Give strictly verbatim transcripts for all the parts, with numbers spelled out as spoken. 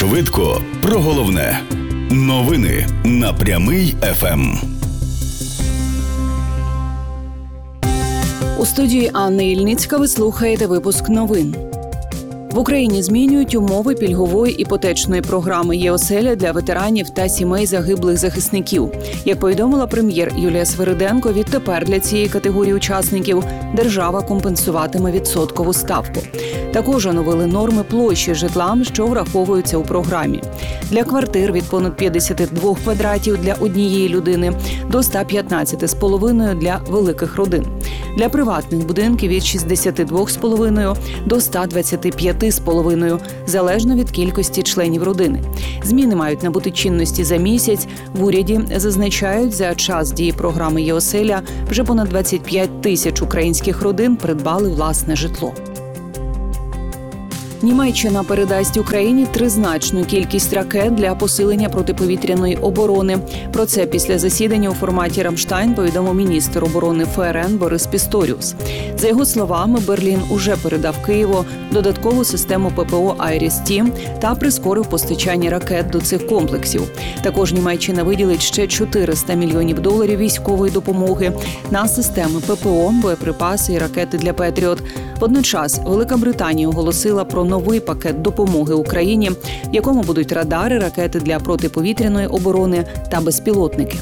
Швидко про головне. Новини на Прямий еф ем. У студії Анна Ільницька ви слухаєте випуск новин. В Україні змінюють умови пільгової іпотечної програми «Є-оселя» для ветеранів та сімей загиблих захисників. Як повідомила прем'єр Юлія Свириденко, відтепер для цієї категорії учасників держава компенсуватиме відсоткову ставку. Також оновили норми площі житла, що враховуються у програмі. Для квартир від понад п'ятдесят два квадратів для однієї людини до сто п'ятнадцять з половиною для великих родин. Для приватних будинків від шістдесят два з половиною до сто двадцять п'ять з половиною, залежно від кількості членів родини. Зміни мають набути чинності за місяць. В уряді зазначають, за час дії програми «Є-оселя» вже понад двадцять п'ять тисяч українських родин придбали власне житло. Німеччина передасть Україні тризначну кількість ракет для посилення протиповітряної оборони. Про це після засідання у форматі «Рамштайн» повідомив міністр оборони ФРН Борис Пісторіус. За його словами, Берлін уже передав Києву додаткову систему ППО «Айріс-Т» та прискорив постачання ракет до цих комплексів. Також Німеччина виділить ще чотириста мільйонів доларів військової допомоги на системи ППО, боєприпаси і ракети для «Петріот». Водночас Велика Британія оголосила про новий пакет допомоги Україні, в якому будуть радари, ракети для протиповітряної оборони та безпілотники.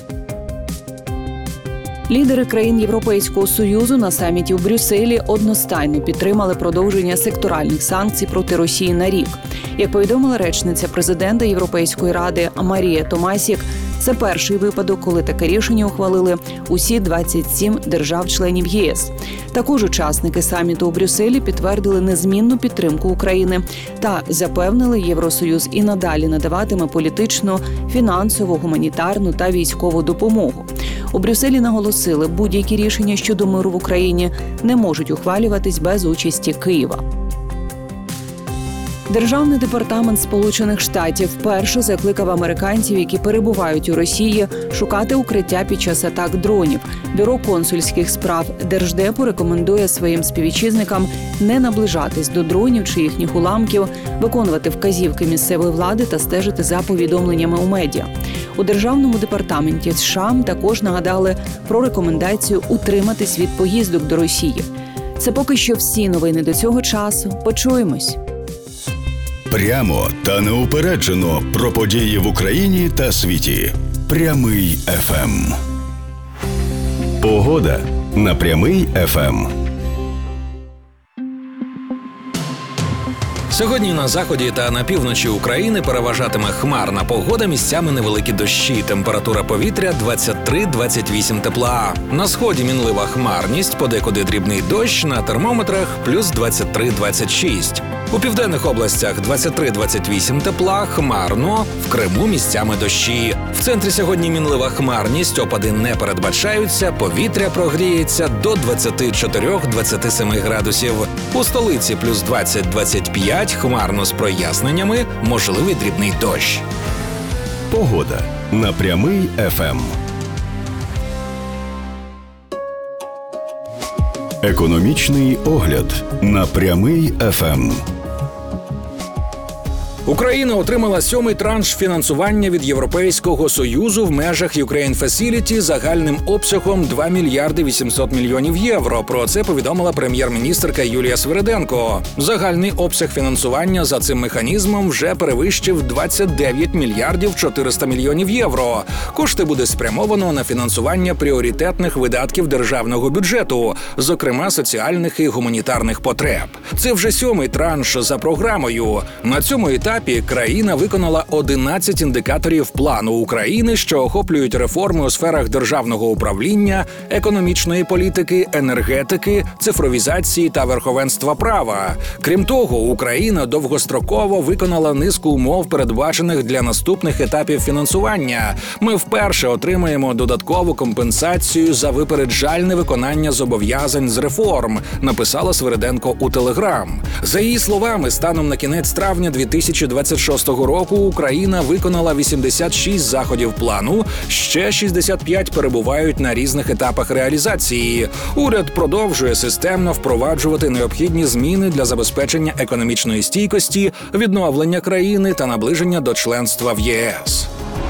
Лідери країн Європейського Союзу на саміті в Брюсселі одностайно підтримали продовження секторальних санкцій проти Росії на рік. Як повідомила речниця президента Європейської ради Марія Томасік, це перший випадок, коли таке рішення ухвалили усі двадцять сім держав-членів ЄС. Також учасники саміту у Брюсселі підтвердили незмінну підтримку України та запевнили, Євросоюз і надалі надаватиме політичну, фінансову, гуманітарну та військову допомогу. У Брюсселі наголосили, будь-які рішення щодо миру в Україні не можуть ухвалюватись без участі Києва. Державний департамент Сполучених Штатів вперше закликав американців, які перебувають у Росії, шукати укриття під час атак дронів. Бюро консульських справ Держдепу рекомендує своїм співвітчизникам не наближатись до дронів чи їхніх уламків, виконувати вказівки місцевої влади та стежити за повідомленнями у медіа. У Державному департаменті США також нагадали про рекомендацію утриматись від поїздок до Росії. Це поки що всі новини до цього часу. Почуємось. Прямо та неупереджено про події в Україні та світі. Прямий еф ем. Погода на Прямий еф ем. Сьогодні на заході та на півночі України переважатиме хмарна погода, місцями невеликі дощі. Температура повітря двадцять три - двадцять вісім тепла. На сході мінлива хмарність, подекуди дрібний дощ, на термометрах плюс двадцять три - двадцять шість. У південних областях двадцять три - двадцять вісім тепла, хмарно, в Криму місцями дощі. В центрі сьогодні мінлива хмарність, опади не передбачаються, повітря прогріється до двадцять чотири - двадцять сім градусів. У столиці плюс двадцять - двадцять п'ять, хмарно з проясненнями, можливий дрібний дощ. Погода на Прямий еф ем. Економічний огляд на Прямий еф ем. Україна отримала сьомий транш фінансування від Європейського Союзу в межах Ukraine Facility загальним обсягом два мільярди вісімсот мільйонів євро. Про це повідомила прем'єр-міністерка Юлія Свириденко. Загальний обсяг фінансування за цим механізмом вже перевищив двадцять дев'ять мільярдів чотириста мільйонів євро. Кошти буде спрямовано на фінансування пріоритетних видатків державного бюджету, зокрема соціальних і гуманітарних потреб. Це вже сьомий транш за програмою. На цьому етапі країна виконала одинадцять індикаторів плану України, що охоплюють реформи у сферах державного управління, економічної політики, енергетики, цифровізації та верховенства права. Крім того, Україна довгостроково виконала низку умов, передбачених для наступних етапів фінансування. Ми вперше отримаємо додаткову компенсацію за випереджальне виконання зобов'язань з реформ, написала Свириденко у Телеграм. За її словами, станом на кінець травня дві тисячі тисячі двадцять шостого року Україна виконала вісімдесят шість заходів плану, ще шістдесят п'ять перебувають на різних етапах реалізації. Уряд продовжує системно впроваджувати необхідні зміни для забезпечення економічної стійкості, відновлення країни та наближення до членства в ЄС.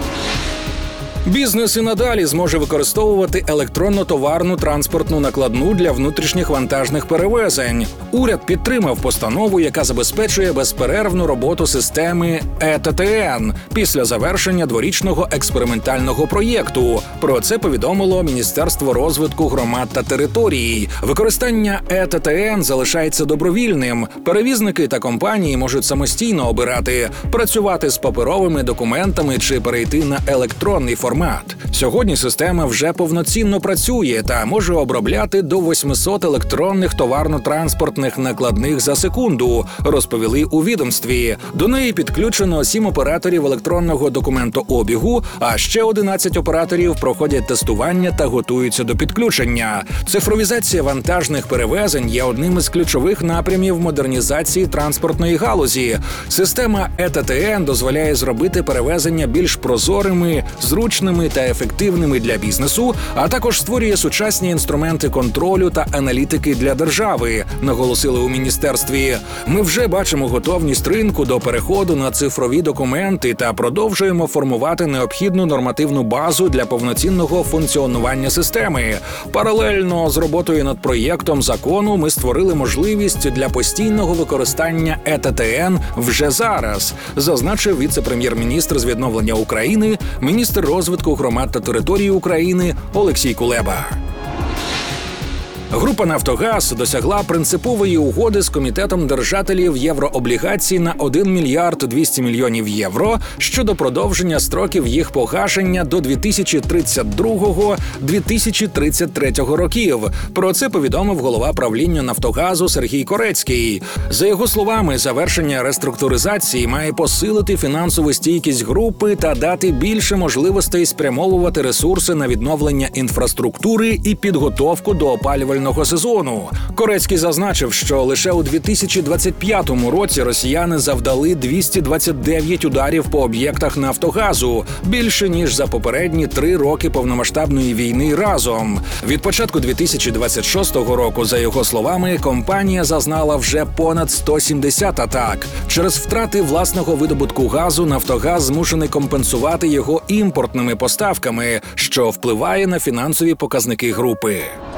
Бізнес і надалі зможе використовувати електронно-товарну транспортну накладну для внутрішніх вантажних перевезень. Уряд підтримав постанову, яка забезпечує безперервну роботу системи е те те ен після завершення дворічного експериментального проєкту. Про це повідомило Міністерство розвитку громад та територій. Використання е те те ен залишається добровільним. Перевізники та компанії можуть самостійно обирати – працювати з паперовими документами чи перейти на електронний формат. Сьогодні система вже повноцінно працює та може обробляти до восьмисот електронних товарно-транспортних накладних за секунду, розповіли у відомстві. До неї підключено сім операторів електронного документообігу, а ще одинадцять операторів проходять тестування та готуються до підключення. Цифровізація вантажних перевезень є одним із ключових напрямів модернізації транспортної галузі. Система е те те ен дозволяє зробити перевезення більш прозорими, зручними та ефективними для бізнесу, а також створює сучасні інструменти контролю та аналітики для держави, наголосили у міністерстві. Ми вже бачимо готовність ринку до переходу на цифрові документи та продовжуємо формувати необхідну нормативну базу для повноцінного функціонування системи. Паралельно з роботою над проєктом закону ми створили можливість для постійного використання е те те ен вже зараз, зазначив віце-прем'єр-міністр з відновлення України, міністр розвитку громад та території України Олексій Кулеба. Група «Нафтогаз» досягла принципової угоди з Комітетом держателів єврооблігацій на один мільярд двісті мільйонів євро щодо продовження строків їх погашення до дві тисячі тридцять другого - дві тисячі тридцять третього років. Про це повідомив голова правління «Нафтогазу» Сергій Корецький. За його словами, завершення реструктуризації має посилити фінансову стійкість групи та дати більше можливостей спрямовувати ресурси на відновлення інфраструктури і підготовку до опалювального сезону. Корецький зазначив, що лише у дві тисячі двадцять п'ятому році росіяни завдали двісті двадцять дев'ять ударів по об'єктах «Нафтогазу», більше ніж за попередні три роки повномасштабної війни разом. Від початку дві тисячі двадцять шостого року, за його словами, компанія зазнала вже понад сто сімдесят атак. Через втрати власного видобутку газу «Нафтогаз» змушений компенсувати його імпортними поставками, що впливає на фінансові показники групи.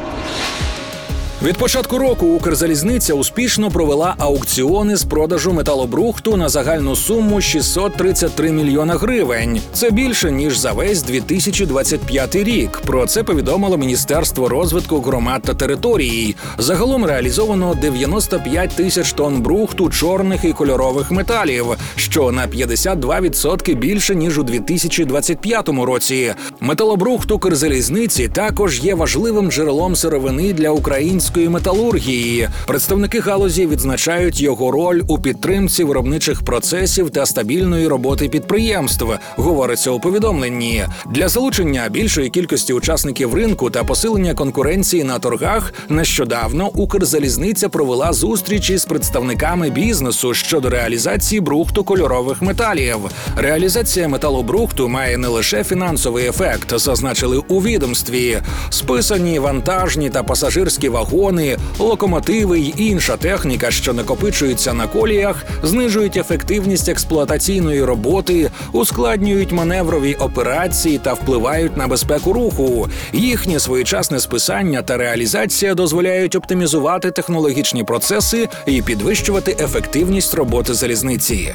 Від початку року Укрзалізниця успішно провела аукціони з продажу металобрухту на загальну суму шістсот тридцять три мільйона гривень. Це більше, ніж за весь дві тисячі двадцять п'ятий рік. Про це повідомило Міністерство розвитку громад та територій. Загалом реалізовано дев'яносто п'ять тисяч тонн брухту чорних і кольорових металів, що на п'ятдесят два відсотки більше, ніж у дві тисячі двадцять п'ятому році. Металобрухт Укрзалізниці також є важливим джерелом сировини для української металургії. Представники галузі відзначають його роль у підтримці виробничих процесів та стабільної роботи підприємств, говориться у повідомленні. Для залучення більшої кількості учасників ринку та посилення конкуренції на торгах нещодавно Укрзалізниця провела зустрічі з представниками бізнесу щодо реалізації брухту кольорових металів. Реалізація металобрухту має не лише фінансовий ефект, зазначили у відомстві. Списані вантажні та пасажирські вагони, локомотиви й інша техніка, що накопичуються на коліях, знижують ефективність експлуатаційної роботи, ускладнюють маневрові операції та впливають на безпеку руху. Їхнє своєчасне списання та реалізація дозволяють оптимізувати технологічні процеси і підвищувати ефективність роботи залізниці.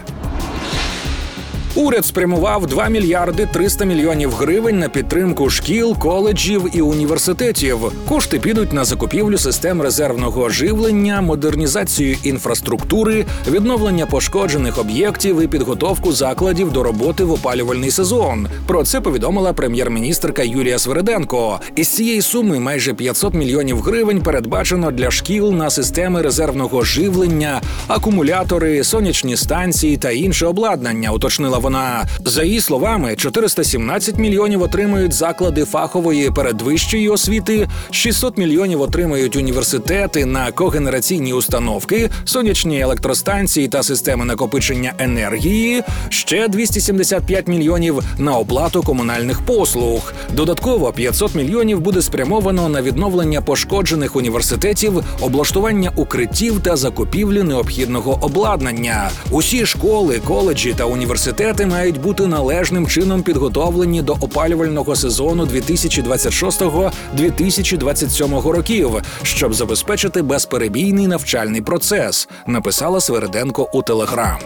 Уряд спрямував два мільярди триста мільйонів гривень на підтримку шкіл, коледжів і університетів. Кошти підуть на закупівлю систем резервного живлення, модернізацію інфраструктури, відновлення пошкоджених об'єктів і підготовку закладів до роботи в опалювальний сезон. Про це повідомила прем'єр-міністерка Юлія Свериденко. Із цієї суми майже п'ятсот мільйонів гривень передбачено для шкіл на системи резервного живлення, акумулятори, сонячні станції та інше обладнання, уточнила вона. Вона, за її словами, чотириста сімнадцять мільйонів отримують заклади фахової передвищої освіти, шістсот мільйонів отримають університети на когенераційні установки, сонячні електростанції та системи накопичення енергії, ще двісті сімдесят п'ять мільйонів на оплату комунальних послуг. Додатково п'ятсот мільйонів буде спрямовано на відновлення пошкоджених університетів, облаштування укриттів та закупівлі необхідного обладнання. Усі школи, коледжі та університети мають бути належним чином підготовлені до опалювального сезону дві тисячі двадцять шостого - дві тисячі двадцять сьомого років, щоб забезпечити безперебійний навчальний процес, написала Свериденко у Телеграм.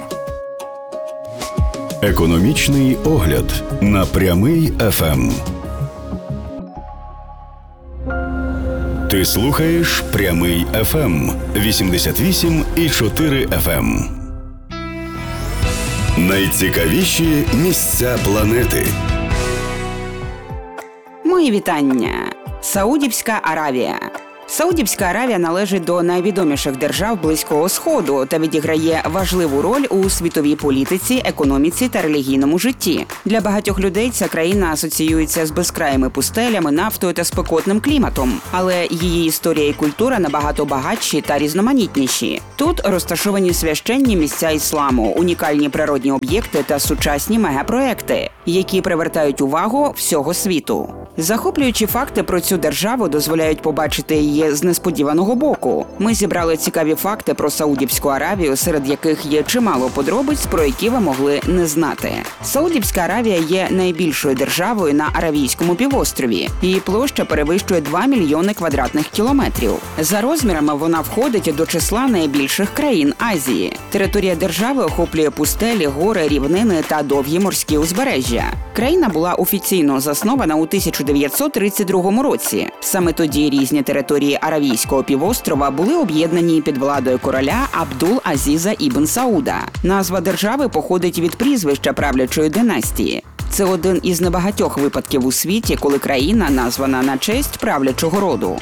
Економічний огляд на Прямий еф ем. Ти слухаєш Прямий еф ем вісімдесят вісім і чотири еф ем. Найцікавіші місця планети. Мої вітання. Саудівська Аравія. Саудівська Аравія належить до найвідоміших держав Близького Сходу та відіграє важливу роль у світовій політиці, економіці та релігійному житті. Для багатьох людей ця країна асоціюється з безкраїми пустелями, нафтою та спекотним кліматом. Але її історія і культура набагато багатші та різноманітніші. Тут розташовані священні місця ісламу, унікальні природні об'єкти та сучасні мегапроекти, які привертають увагу всього світу. Захоплюючі факти про цю державу дозволяють побачити її з несподіваного боку. Ми зібрали цікаві факти про Саудівську Аравію, серед яких є чимало подробиць, про які ви могли не знати. Саудівська Аравія є найбільшою державою на Аравійському півострові. Її площа перевищує два мільйони квадратних кілометрів. За розмірами вона входить до числа найбільших країн Азії. Територія держави охоплює пустелі, гори, рівнини та довгі морські узбережжя. Країна була офіційно заснована у тисяча дев'ятсот тридцять другому році. Саме тоді різні території Аравійського півострова були об'єднані під владою короля Абдул-Азіза ібн Сауда. Назва держави походить від прізвища правлячої династії. Це один із небагатьох випадків у світі, коли країна названа на честь правлячого роду.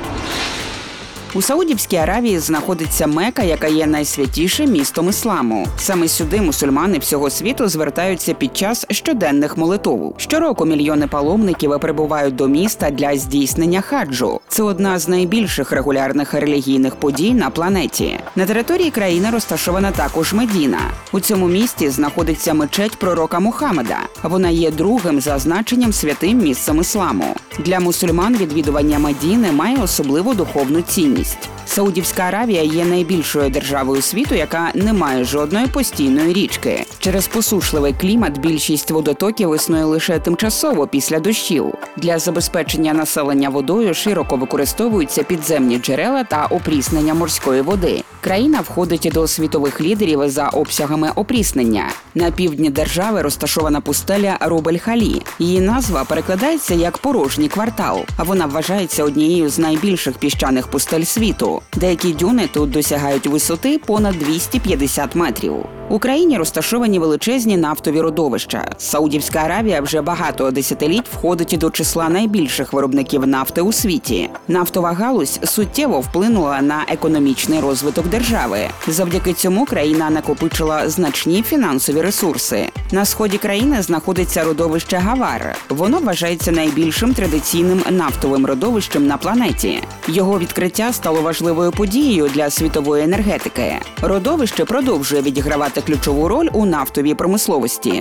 У Саудівській Аравії знаходиться Мека, яка є найсвятішим містом ісламу. Саме сюди мусульмани всього світу звертаються під час щоденних молитов. Щороку мільйони паломників прибувають до міста для здійснення хаджу. Це одна з найбільших регулярних релігійних подій на планеті. На території країни розташована також Медіна. У цьому місті знаходиться мечеть пророка Мухаммеда. Вона є другим за значенням святим місцем ісламу. Для мусульман відвідування Медіни має особливу духовну цінність. Саудівська Аравія є найбільшою державою світу, яка не має жодної постійної річки. Через посушливий клімат більшість водотоків існує лише тимчасово після дощів. Для забезпечення населення водою широко використовуються підземні джерела та опріснення морської води. Країна входить до світових лідерів за обсягами опріснення. На півдні держави розташована пустеля Руб-ель-Халі. Її назва перекладається як «порожній квартал», а вона вважається однією з найбільших піщаних пустель світу. Деякі дюни тут досягають висоти понад двісті п'ятдесят метрів. У країні розташовані величезні нафтові родовища. Саудівська Аравія вже багато десятиліть входить до числа найбільших виробників нафти у світі. Нафтова галузь суттєво вплинула на економічний розвиток держави. Завдяки цьому країна накопичила значні фінансові ресурси. На сході країни знаходиться родовище Гавар. Воно вважається найбільшим традиційним нафтовим родовищем на планеті. Його відкриття стало важливою подією для світової енергетики. Родовище продовжує відігравати ключову роль у нафтовій промисловості.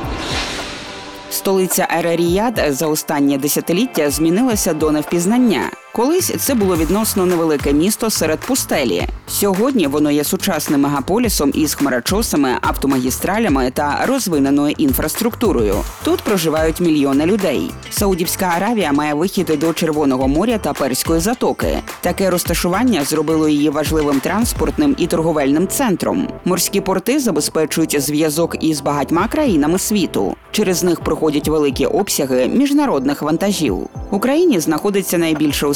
Столиця Ер-Ріяд за останнє десятиліття змінилася до невпізнання. Колись це було відносно невелике місто серед пустелі. Сьогодні воно є сучасним мегаполісом із хмарочосами, автомагістралями та розвиненою інфраструктурою. Тут проживають мільйони людей. Саудівська Аравія має вихід до Червоного моря та Перської затоки. Таке розташування зробило її важливим транспортним і торговельним центром. Морські порти забезпечують зв'язок із багатьма країнами світу. Через них проходять великі обсяги міжнародних вантажів. В Україні знаходиться найбільше у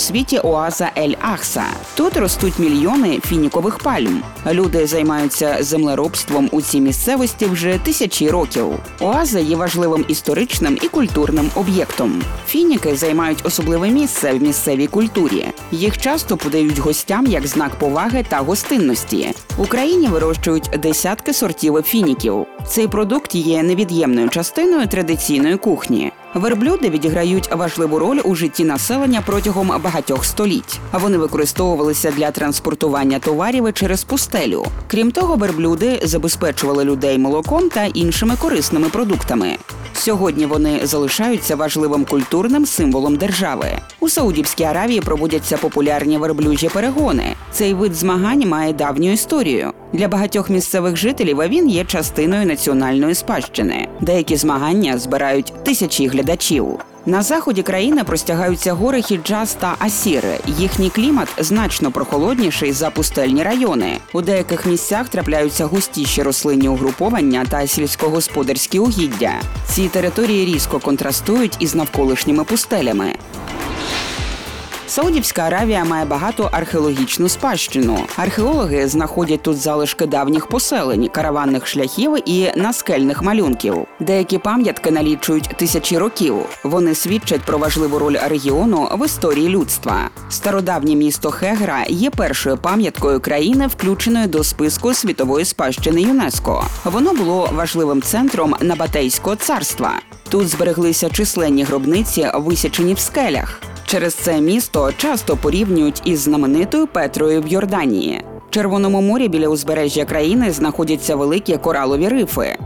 світі оаза Ель-Ахса. Тут ростуть мільйони фінікових пальм. Люди займаються землеробством у цій місцевості вже тисячі років. Оаза є важливим історичним і культурним об'єктом. Фініки займають особливе місце в місцевій культурі. Їх часто подають гостям як знак поваги та гостинності. В Україні вирощують десятки сортів фініків. Цей продукт є невід'ємною частиною традиційної кухні. Верблюди відіграють важливу роль у житті населення протягом багатьох століть. Вони використовувалися для транспортування товарів через пустелю. Крім того, верблюди забезпечували людей молоком та іншими корисними продуктами. Сьогодні вони залишаються важливим культурним символом держави. У Саудівській Аравії проводяться популярні верблюжі перегони. Цей вид змагань має давню історію. Для багатьох місцевих жителів він є частиною національної спадщини. Деякі змагання збирають тисячі глядачів. На заході країни простягаються гори Хіджаз та Асір. Їхній клімат значно прохолодніший за пустельні райони. У деяких місцях трапляються густіші рослинні угруповання та сільськогосподарські угіддя. Ці території різко контрастують із навколишніми пустелями. Саудівська Аравія має багату археологічну спадщину. Археологи знаходять тут залишки давніх поселень, караванних шляхів і наскельних малюнків. Деякі пам'ятки налічують тисячі років. Вони свідчать про важливу роль регіону в історії людства. Стародавнє місто Хегра є першою пам'яткою країни, включеною до списку світової спадщини ЮНЕСКО. Воно було важливим центром Набатейського царства. Тут збереглися численні гробниці, висічені в скелях. Через це місто часто порівнюють із знаменитою Петрою в Йорданії. В Червоному морі біля узбережжя країни знаходяться великі коралові рифи.